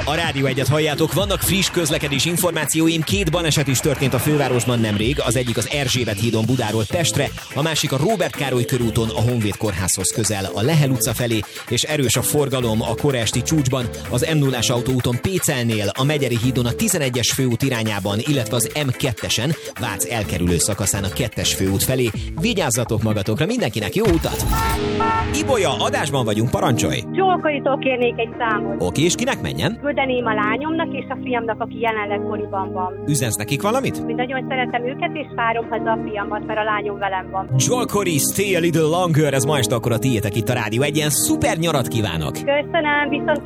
A Rádió Egyet halljátok, vannak friss közlekedés információim, 2 baleset is történt a fővárosban nemrég, az egyik az Erzsébet hídon Budáról Pestre, a másik a Róbert Károly körúton a Honvéd kórházhoz közel, a Lehel utca felé, és erős a forgalom a kora esti csúcsban, az M0-ás autóúton Pécelnél, a Megyeri hídon a 11-es főút irányában, illetve az M2-esen, Vác elkerülő szakaszán a 2-es főút felé. Vigyázzatok magatokra, mindenkinek jó utat! Ibolya, adásban vagyunk, parancsolj! Zsolkaitól kérnék egy számot. Oké, és kinek menjen? Küldeném a lányomnak és a fiamnak, aki jelenleg koriban van. Üzensz nekik valamit? Mind nagyon szeretem őket, és várom haza a fiamat, mert a lányom velem van. Zsolkori, Stay a Little Longer, ez ma este akkor a tiétek itt a Rádió Egyen. Szuper nyarat kívánok! Köszönöm, viszont